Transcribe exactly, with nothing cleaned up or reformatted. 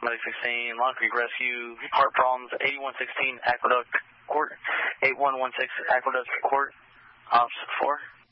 Medic sixteen, Long Creek Rescue, heart problems, eighty-one sixteen Aqueduct Court, eighty-one sixteen Aqueduct Court, Ops four.